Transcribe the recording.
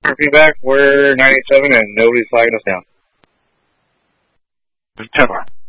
feedback, we're 97 and nobody's flagging us down. Good cover.